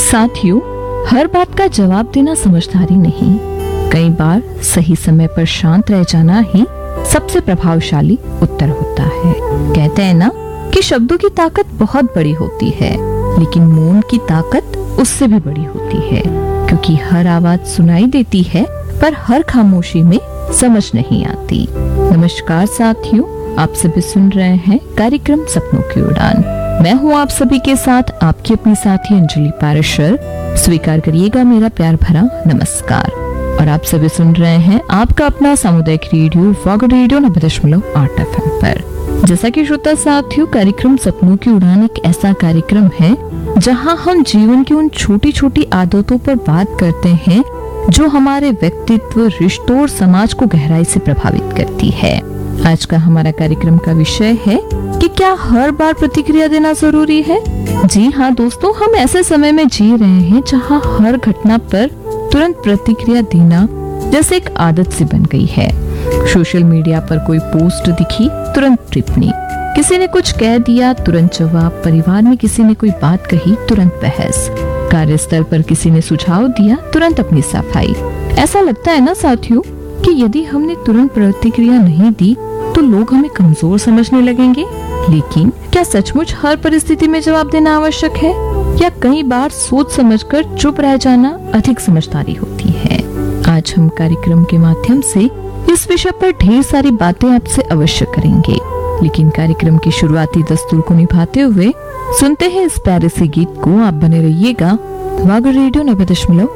साथियों, हर बात का जवाब देना समझदारी नहीं, कई बार सही समय पर शांत रह जाना ही सबसे प्रभावशाली उत्तर होता है। कहते हैं ना कि शब्दों की ताकत बहुत बड़ी होती है, लेकिन मौन की ताकत उससे भी बड़ी होती है, क्योंकि हर आवाज सुनाई देती है पर हर खामोशी में समझ नहीं आती। नमस्कार साथियों, आप सभी सुन रहे हैं कार्यक्रम सपनों की उड़ान। मैं हूं आप सभी के साथ आपकी अपनी साथी अंजलि पाराशर। स्वीकार करिएगा मेरा प्यार भरा नमस्कार। और आप सभी सुन रहे हैं आपका अपना सामुदायिक रेडियो वागड़ रेडियो 90.8 FM पर। जैसा कि श्रोता साथियों, कार्यक्रम सपनों की उड़ान एक ऐसा कार्यक्रम है जहां हम जीवन की उन छोटी छोटी आदतों पर बात करते हैं जो हमारे व्यक्तित्व, रिश्तों और समाज को गहराई से प्रभावित करती है। आज का हमारा कार्यक्रम का विषय है कि क्या हर बार प्रतिक्रिया देना जरूरी है। जी हाँ दोस्तों, हम ऐसे समय में जी रहे हैं जहाँ हर घटना पर तुरंत प्रतिक्रिया देना जैसे एक आदत सी बन गई है। सोशल मीडिया पर कोई पोस्ट दिखी, तुरंत टिप्पणी, किसी ने कुछ कह दिया, तुरंत जवाब, परिवार में किसी ने कोई बात कही, तुरंत बहस, कार्यस्थल पर किसी ने सुझाव दिया, तुरंत अपनी सफाई। ऐसा लगता है ना साथियों कि यदि हमने तुरंत प्रतिक्रिया नहीं दी तो लोग हमें कमजोर समझने लगेंगे। लेकिन क्या सचमुच हर परिस्थिति में जवाब देना आवश्यक है, या कई बार सोच समझकर चुप रह जाना अधिक समझदारी होती है। आज हम कार्यक्रम के माध्यम से इस विषय पर ढेर सारी बातें आपसे अवश्य करेंगे, लेकिन कार्यक्रम की शुरुआती दस्तूर को निभाते हुए सुनते हैं इस प्यारे से गीत को। आप बने रहिएगा वागड़ रेडियो 90.8